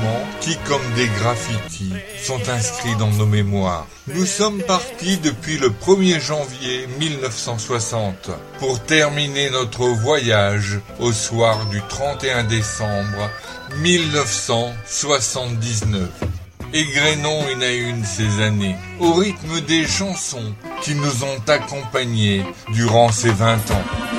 moments qui, comme des graffitis, sont inscrits dans nos mémoires. Nous sommes partis depuis le 1er janvier 1960 pour terminer notre voyage au soir du 31 décembre 1979. Égrenons une à une ces années, au rythme des chansons qui nous ont accompagnés durant ces 20 ans.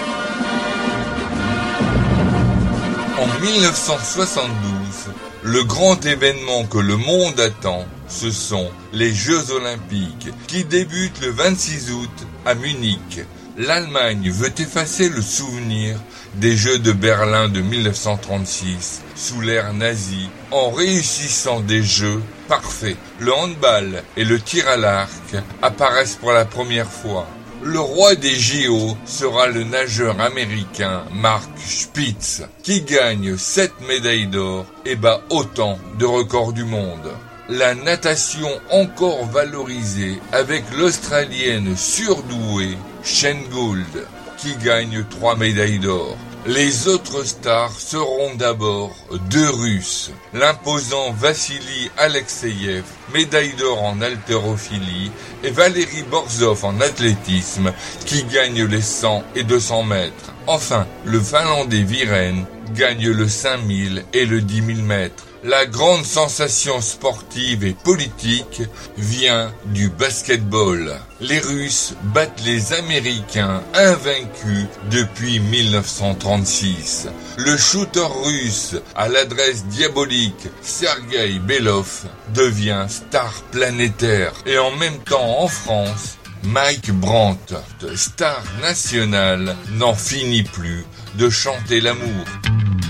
En 1972, le grand événement que le monde attend, ce sont les Jeux Olympiques qui débutent le 26 août à Munich. L'Allemagne veut effacer le souvenir des Jeux de Berlin de 1936 sous l'ère nazie en réussissant des jeux parfaits. Le handball et le tir à l'arc apparaissent pour la première fois. Le roi des JO sera le nageur américain Mark Spitz qui gagne 7 médailles d'or et bat autant de records du monde. La natation encore valorisée avec l'Australienne surdouée Shane Gould qui gagne 3 médailles d'or. Les autres stars seront d'abord 2 Russes, l'imposant Vassili Alexeyev, médaille d'or en haltérophilie, et Valérie Borzov en athlétisme, qui gagne les 100 et 200 mètres. Enfin, le Finlandais Viren gagne le 5000 et le 10 000 mètres. La grande sensation sportive et politique vient du basketball. Les Russes battent les Américains invaincus depuis 1936. Le shooter russe à l'adresse diabolique Sergueï Belov devient star planétaire. Et en même temps en France, Mike Brandt, star national, n'en finit plus de chanter l'amour.